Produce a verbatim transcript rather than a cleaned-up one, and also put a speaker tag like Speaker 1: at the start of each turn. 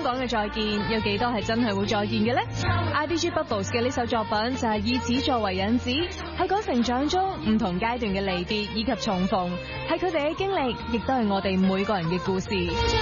Speaker 1: 講嘅再見，有幾多係真係會再見嘅呢？ I D G Bubbles 嘅呢首作品就係以此作為引子，係講成長中唔同階段嘅離別以及重逢，係佢哋嘅經歷，亦都係我哋每個人嘅故事。